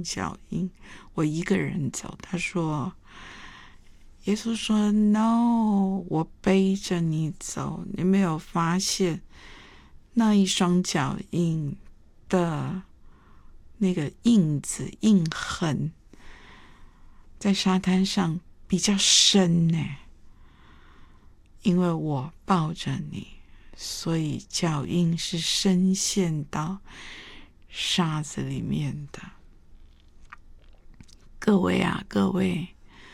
脚印，我一个人走。他说，耶稣说 No， 我背着你走。你没有发现那一双脚印的那个印子印痕在沙滩上比较深呢？因为我抱着你，所以脚印是深陷到沙子里面的。各位啊，各位，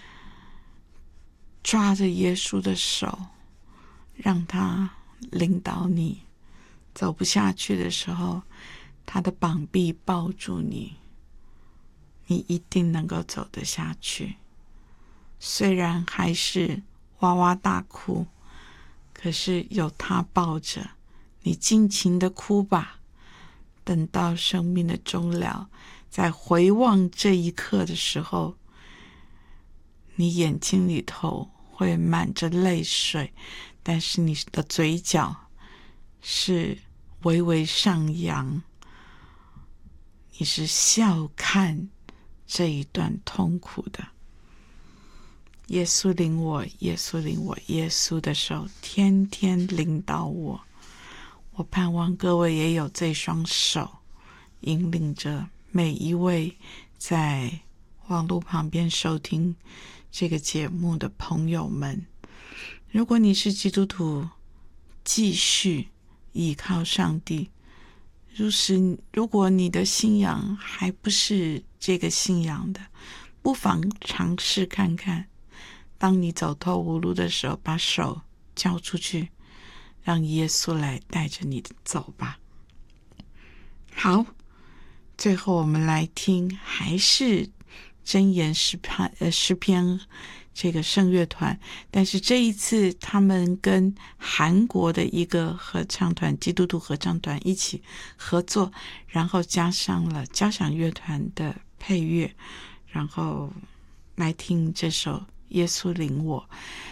抓着耶稣的手，让他领导你。走不下去的时候，他的膀臂抱住你，你一定能够走得下去。虽然还是哇哇大哭，可是有他抱着，你尽情的哭吧。等到生命的终了，在回望这一刻的时候，你眼睛里头会满着泪水，但是你的嘴角是微微上扬，你是笑看这一段痛苦的。耶稣领我，耶稣领我，耶稣的手天天领导我。我盼望各位也有这双手，引领着每一位在网络旁边收听这个节目的朋友们。如果你是基督徒，继续依靠上帝。如果你的信仰还不是这个信仰的，不妨尝试看看。当你走投无路的时候，把手交出去，让耶稣来带着你走吧。好，最后我们来听，还是箴言诗篇这个圣乐团，但是这一次他们跟韩国的一个合唱团，基督徒合唱团一起合作，然后加上了交响乐团的配乐，然后来听这首耶稣领我。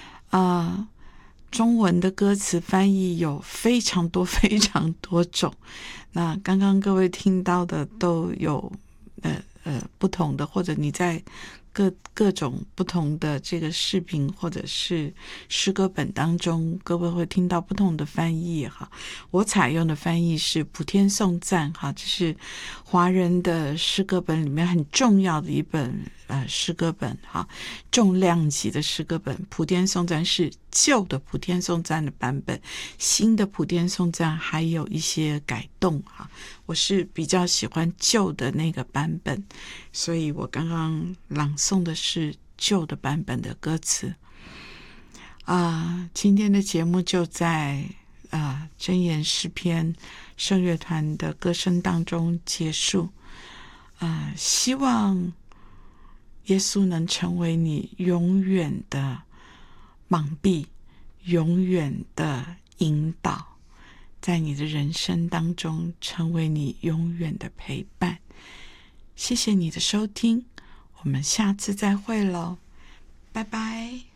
中文的歌词翻译有非常多非常多种，那刚刚各位听到的都有不同的，或者你在各种不同的这个视频或者是诗歌本当中，各位会听到不同的翻译哈。我采用的翻译是普天颂赞哈，这是华人的诗歌本里面很重要的一本诗歌本哈，重量级的诗歌本。普天颂赞是旧的普天颂赞的版本，新的普天颂赞还有一些改动哈。我是比较喜欢旧的那个版本，所以我刚刚朗诵的是旧的版本的歌词。今天的节目就在箴言诗篇圣乐团的歌声当中结束。希望耶稣能成为你永远的膀臂，永远的引导，在你的人生当中成为你永远的陪伴。谢谢你的收听，我们下次再会咯，拜拜。